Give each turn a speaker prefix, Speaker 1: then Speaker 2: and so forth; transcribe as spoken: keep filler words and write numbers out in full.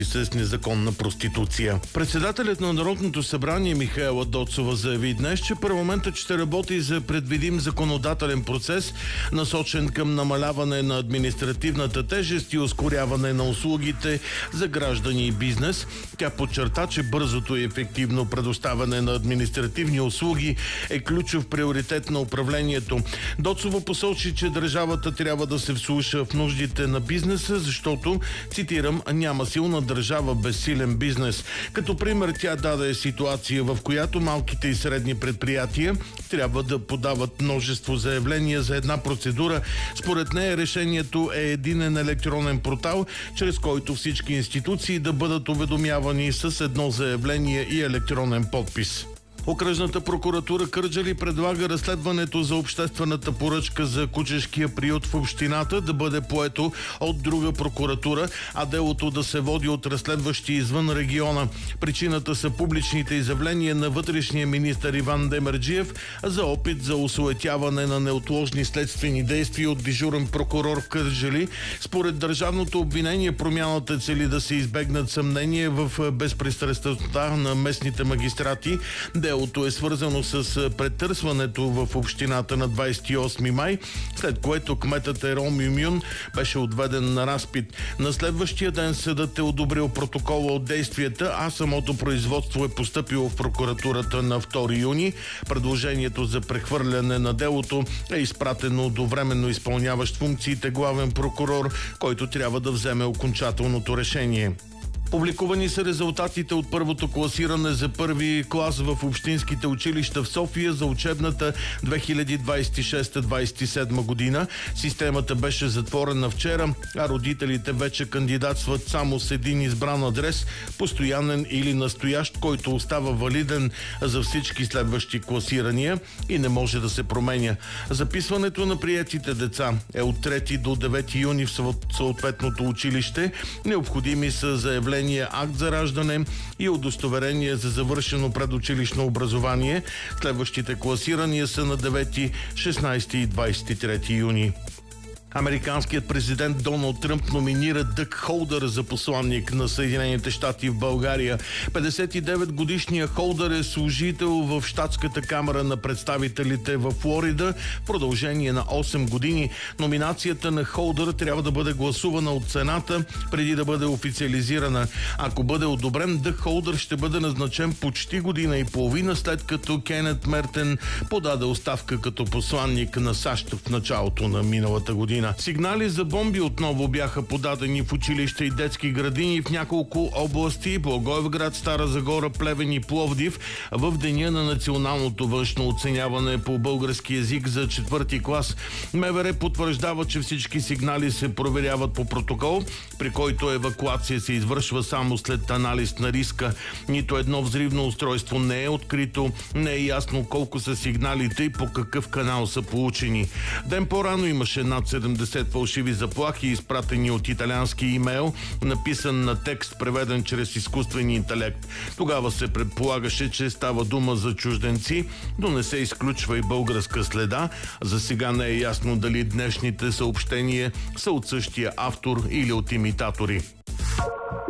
Speaker 1: с незаконна проституция. Председателят на Народното събрание Михаела Доцова заяви днес, че парламентът ще работи за предвидим законодателен процес, насочен към намаляване на административната тежест и ускоряване на услугите за граждани и бизнес. Тя подчерта, че бързото и ефективно предоставяне на административни услуги е ключов приоритет на управлението. Доцова посочи, че държавата трябва да се вслуша в нуждите на бизнеса, защото, цитирам, няма силна държава без силен бизнес. Като пример тя даде ситуация, в която малките и средни предприятия трябва да подават множество заявления за една процедура. Според нея решението е единен електронен портал, чрез който всички институции да бъдат уведомявани с едно заявление и електронен подпис. Окръжната прокуратура Кърджали предлага разследването за обществената поръчка за кучешкия приют в общината да бъде поето от друга прокуратура, а делото да се води от разследващи извън региона. Причината са публичните изявления на вътрешния министър Иван Демерджиев за опит за осуетяване на неотложни следствени действия от дежурен прокурор в Кърджали. Според държавното обвинение промяната цели да се избегнат съмнения в безпристрастността на местните магистрати. Делото е свързано с претърсването в общината на двадесет и осми май, след което кметът Ером Юмюн беше отведен на разпит. На следващия ден съдът е одобрил протокола от действията, а самото производство е постъпило в прокуратурата на втори юни. Предложението за прехвърляне на делото е изпратено до временно изпълняващ функциите главен прокурор, който трябва да вземе окончателното решение. Публикувани са резултатите от първото класиране за първи клас в общинските училища в София за учебната две хиляди двадесет и шеста двадесет и седма година. Системата беше затворена вчера, а родителите вече кандидатстват само с един избран адрес, постоянен или настоящ, който остава валиден за всички следващи класирания и не може да се променя. Записването на приетите деца е от трети до девети юни в съответното училище. Необходими са заявления, акт за раждане и удостоверение за завършено предучилищно образование. Следващите класирания са на девети, шестнадесети и двадесет и трети юни. Американският президент Доналд Тръмп номинира Дъг Холдър за посланник на Съединените щати в България. петдесет и девет годишният Холдър е служител в щатската камара на представителите в Флорида в продължение на осем години. Номинацията на Холдър трябва да бъде гласувана от Сената преди да бъде официализирана. Ако бъде одобрен, Дъг Холдър ще бъде назначен почти година и половина след като Кенет Мертен подаде оставка като посланник на САЩ в началото на миналата година. Сигнали за бомби отново бяха подадени в училища и детски градини в няколко области – Благоевград, Стара Загора, Плевен и Пловдив в деня на националното външно оценяване по български език за четвърти клас. МВР потвърждава, че всички сигнали се проверяват по протокол, при който евакуация се извършва само след анализ на риска. Нито едно взривно устройство не е открито, не е ясно колко са сигналите и по какъв канал са получени. Ден по-рано имаше над седемдесет фалшиви заплахи, изпратени от италиански имейл, написан на текст, преведен чрез изкуствен интелект. Тогава се предполагаше, че става дума за чужденци, но не се изключва и българска следа. За сега не е ясно дали днешните съобщения са от същия автор или от имитатори.